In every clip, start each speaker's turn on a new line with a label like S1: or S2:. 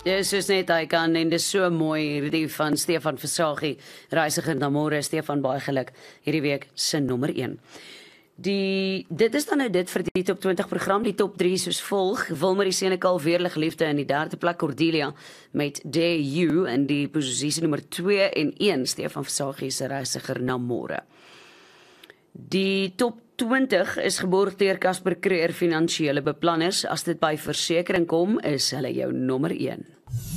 S1: Soos net hy kan, en dis so mooi hierdie van Stefan Versagie, reisiger na môre. Stefan, baie geluk hierdie week se nommer 1. Dit is dan nou dit vir die top 20 program, die top 3 soos volg. Wilmarie Senekal, Weerlig Liefde in die 3de plek, Cordelia met Dare You in die posisie nommer 2 en 1, Stefan Versagie se reisiger na môre. Die top 20 is geborg deur Casper Creer, Finansiële Beplanners. As dit by versekering kom, is hulle jou nommer 1.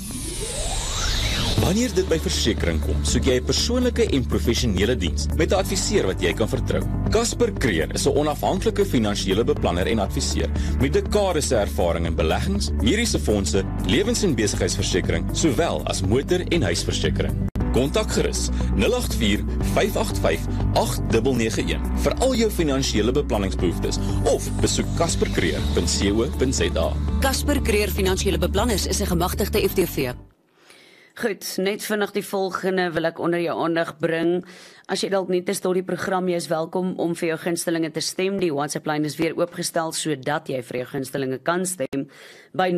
S2: Wanneer dit by versekering kom, soek jy 'n persoonlike en professionele diens met 'n adviseur wat jy kan vertrou. Casper Creer is 'n onafhanklike finansiële beplanner en adviseur met dekades se ervaring in beleggings, mediese fondse, lewens- en besigheidsversekering, sowel as motor- en huisversekering. Kontak gerus 084 585 8991 vir al jou finansiële beplanningsbehoeftes of besoek caspercreer.co.za.
S3: Casper Creer Finansiële Beplanners is 'n gemagtigde FTV.
S1: Goed, net vinnig die volgende wil ek onder jou aandag bring. As jy dalk nie is tot die program, jy is welkom om vir jou gunstelinge te stem. Die WhatsApp-lyn is weer oopgestel sodat jy vir jou gunstelinge kan stem by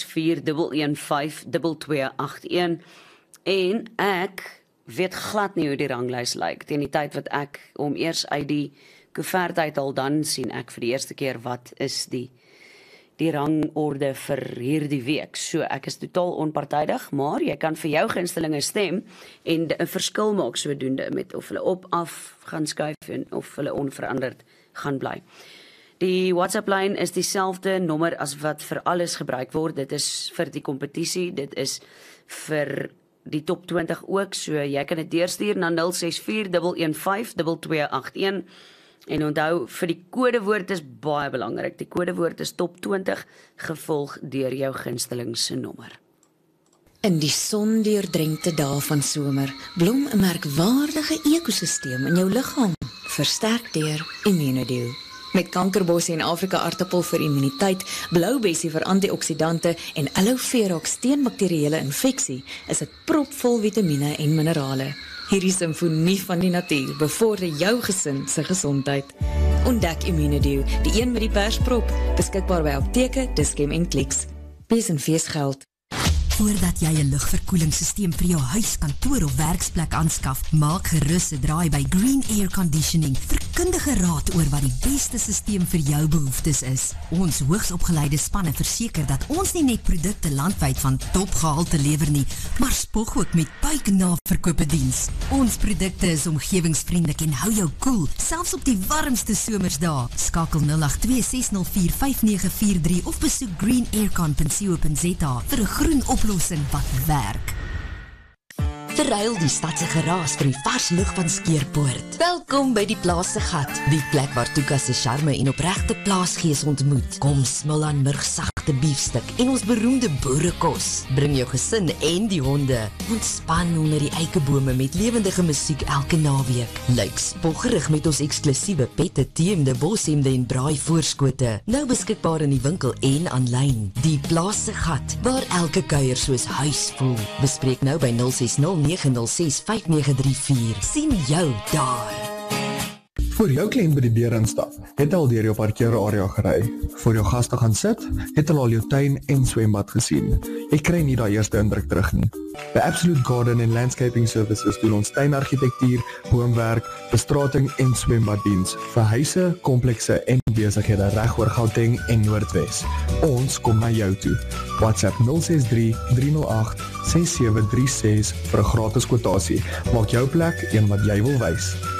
S1: 064-115-2281. En ek weet glad nie hoe die ranglys lyk. Teen die tyd wat ek om eers uit die koevert uithaal, dan sien ek vir die eerste keer wat is die rangorde vir hierdie week. So ek is totaal onpartydig, maar jy kan vir jou gunstelinge stem en 'n verskil maak sodoende met of hulle op, af gaan skuif en of hulle onveranderd gaan bly. Die WhatsApp-lyn is dieselfde nommer as wat vir alles gebruik word. Dit is vir die kompetisie, dit is vir die top 20 ook, so jy kan dit deurstuur na 064-115-2281. En onthou, vir die kodewoord is baie belangrik. Die kodewoord is top 20, gevolg deur jou gunsteling se nommer.
S4: In die sondeurdrenkte dae van somer blom 'n merkwaardige ekosisteem in jou liggaam, versterk deur Immunodew. Met kankerbossie en Afrika aartappel vir immuniteit, bloubessie vir antioksidante en aloe vera teen bakterieële infeksie, is dit propvol vitamiene en minerale. Hierdie simfonie van die natuur bevorder jou gesin se gesondheid. Ontdek Immunodew, die een met die persprop, beskikbaar by apteke, Dischem en Clicks. Wees en feesgeld.
S5: Voordat jy 'n lugverkoelingssysteem vir jou huis, kantoor of werksplek aanskaf, maak gerus 'n draai by Green Air Conditioning vir kundige raad oor wat die beste systeem vir jou behoeftes is. Ons hoogsopgeleide spanne verseker dat ons nie net produkte landwyd van topgehalte lewer nie, maar spog ook met buiknaverkope diens. Ons produkte is omgewingsvriendelik en hou jou koel, selfs op die warmste somersdae. Skakel 082-604-5943 of besoek greenaircon.co.za vir 'n groen oplossing wat werk. Verruil die stadse geraas vir die vars lug van Skeerpoort. Welkom by die Plaas se Gat, die plek waar Tuka se charme en opregte plaasgees ontmoet. Kom smil aan murgsagte biefstuk en ons beroemde boerekos. Bring jou gesin en die honde. Ontspan onder die eikebome met lewendige musiek elke naweek. Lyk spoggerig met ons eksklusiewe pette, teemde, boshemde en braai voorskote. Nou beskikbaar in die winkel en aanlyn. Die Plaas se Gat, waar elke kuier soos huis voel. Bespreek nou by 060-906-5934. Sien jou daar.
S6: Voor jou kliënt by die deur instap, het al deur jou parkeerarea gery. Voor jou gaste gaan sit, het al jou tuin en swembad gesien. Jy kry nie daai eerste indruk terug nie. By Absolute Garden and Landscaping Services doen ons tuinargitektuur, boomwerk, bestrating en swembaddiens vir huise, komplekse en besighede reg oor Gauteng en Noordwes. Ons kom na jou toe. WhatsApp 063-308-6736 vir 'n gratis kwotasie. Maak jou plek een wat jy wil wys.